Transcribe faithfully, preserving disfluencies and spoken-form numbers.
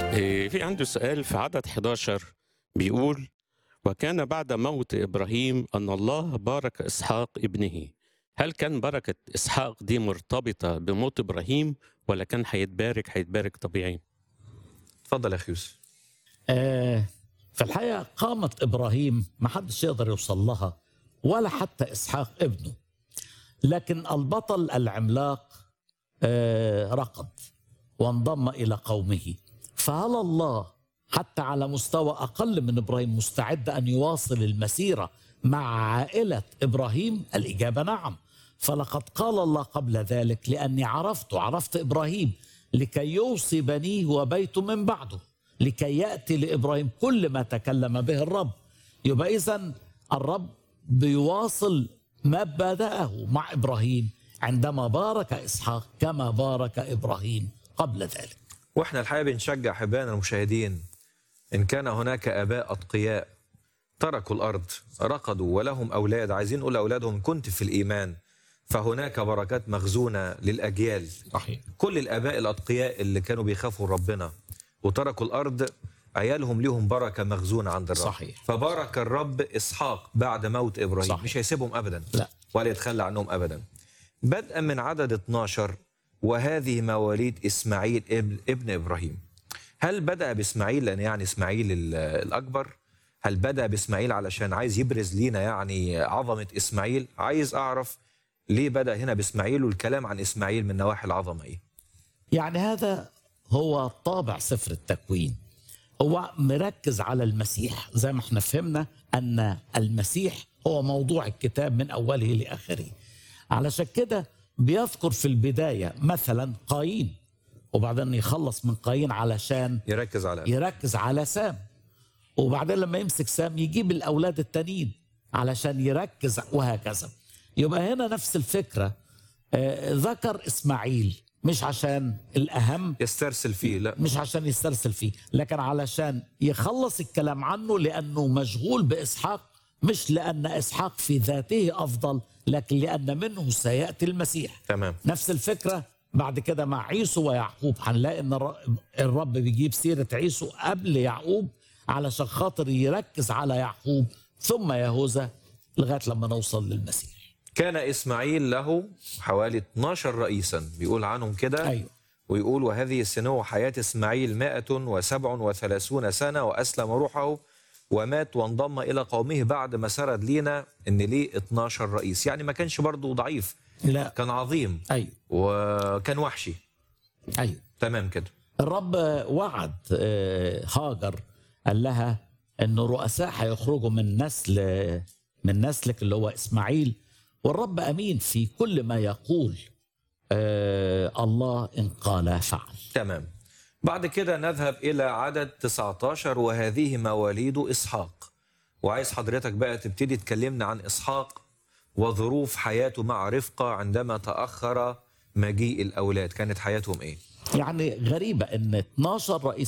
إيه، في عنده سؤال في عدد حداشر بيقول: وكان بعد موت إبراهيم أن الله بارك إسحاق ابنه. هل كان بركة إسحاق دي مرتبطة بموت إبراهيم ولا كان هيتبارك هيتبارك طبيعي؟ اتفضل يا أخي يوسف. آه، في الحقيقة قامة إبراهيم ما حدش يقدر يوصل لها ولا حتى إسحاق ابنه، لكن البطل العملاق آه، رقد وانضم إلى قومه. فهل الله حتى على مستوى أقل من إبراهيم مستعد أن يواصل المسيرة مع عائلة إبراهيم؟ الإجابة نعم. فلقد قال الله قبل ذلك: لأني عرفت عرفت إبراهيم لكي يوصي بنيه وبيته من بعده، لكي يأتي لإبراهيم كل ما تكلم به الرب. يبقى إذن الرب بيواصل ما بدأه مع إبراهيم عندما بارك إسحاق كما بارك إبراهيم قبل ذلك. واحنا الحقيقة بنشجع حبانا المشاهدين، إن كان هناك آباء أتقياء تركوا الأرض رقدوا ولهم أولاد عايزين نقول لأولادهم كنت في الإيمان، فهناك بركات مخزونة للأجيال. صحيح. كل الآباء الأتقياء اللي كانوا بيخافوا ربنا وتركوا الأرض عيالهم ليهم بركة مخزونة عند الرب. صحيح. فبارك الرب إسحاق بعد موت إبراهيم. صحيح. مش هيسيبهم أبدا، لا. ولا يتخلى عنهم أبدا. بدءا من عدد اتناشر: وهذه مواليد إسماعيل ابن, ابن إبراهيم. هل بدأ بإسماعيل لأن يعني إسماعيل ال- الأكبر؟ هل بدأ بإسماعيل علشان عايز يبرز لينا يعني عظمة إسماعيل؟ عايز أعرف ليه بدأ هنا بإسماعيل، والكلام عن إسماعيل من نواحي العظمة إيه؟ يعني هذا هو طابع سفر التكوين، هو مركز على المسيح. زي ما احنا فهمنا أن المسيح هو موضوع الكتاب من أوله لآخره. علشان كده بيذكر في البداية مثلا قايين، وبعدين يخلص من قايين علشان يركز على يركز على سام، وبعدين لما يمسك سام يجيب الأولاد التانيين علشان يركز، وهكذا. يبقى هنا نفس الفكرة. آه، ذكر إسماعيل مش عشان الأهم، يسترسل فيه، لا. مش عشان يسترسل فيه، لكن علشان يخلص الكلام عنه، لأنه مشغول بإسحاق، مش لأن إسحاق في ذاته أفضل، لكن لأن منه سيأتي المسيح. تمام. نفس الفكرة بعد كده مع عيسو ويعقوب. هنلاقي أن الر- الرب بيجيب سيرة عيسو قبل يعقوب علشان خاطر يركز على يعقوب ثم يهوذا لغاية لما نوصل للمسيح. كان إسماعيل له حوالي اتناشر رئيسا، بيقول عنهم كده. أيوه. ويقول: وهذه السنة حياة إسماعيل مائة وسبع وثلاثون سنة، وأسلم روحه ومات وانضم إلى قومه. بعد ما سرد لينا إن ليه اتناشر رئيس، يعني ما كانش برضه ضعيف، لا. كان عظيم أيوه. وكان وحشي. أيوه. تمام كده. الرب وعد آه، هاجر، قال لها ان رؤساء هيخرجوا من نسل من نسلك اللي هو اسماعيل، والرب امين في كل ما يقول. آه، الله ان قال فعل. تمام. بعد كده نذهب إلى عدد تسعة عشر: وهذه مواليد إسحاق. وعايز حضرتك بقى تبتدي تكلمنا عن إسحاق وظروف حياته مع رفقة عندما تأخر مجيء الأولاد، كانت حياتهم إيه؟ يعني غريبه ان اتناشر رئيس